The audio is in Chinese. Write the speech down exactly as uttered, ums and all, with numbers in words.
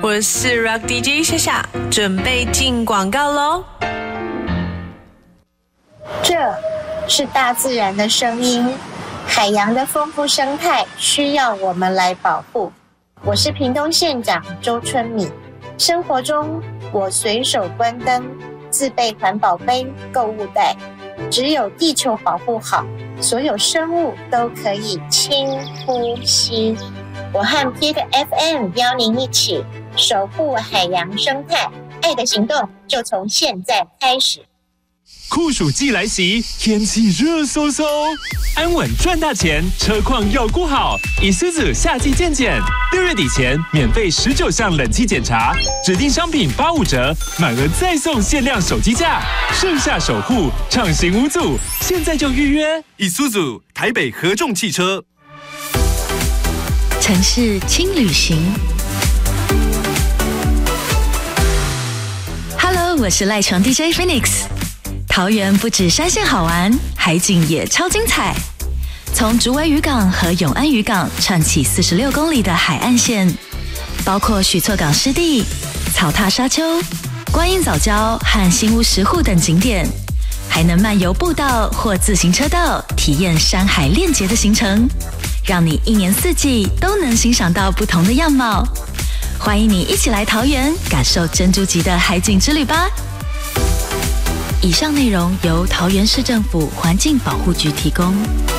我是 Rock D J 夏夏，准备进广告咯。 这是大自然的声音，海洋的丰富生态需要我们来保护。我是屏东县长周春米。生活中我随手关灯，自备环保杯、购物袋，只有地球保护好，所有生物都可以轻呼吸。我和 P 个 F M 邀您一起守护海洋生态，爱的行动就从现在开始。 酷暑季来袭，天气热飕飕，安稳赚大钱，车况要顾好。Isuzu夏季健检，六月底前免费十九项冷气检查，指定商品八五折，满额再送限量手机架，盛夏守护，畅行无阻，现在就预约。 Isuzu 台北合众汽车， 城市轻旅行。Hello， 我是赖琼 D J Phoenix。桃园不止山线好玩，海景也超精彩。从竹围渔港和永安渔港串起四十六公里的海岸线，包括许厝港湿地、草踏沙丘、观音早礁和新屋石户等景点，还能漫游步道或自行车道，体验山海链结的行程，让你一年四季都能欣赏到不同的样貌。欢迎你一起来桃园，感受珍珠级的海景之旅吧！以上内容由桃园市政府环境保护局提供。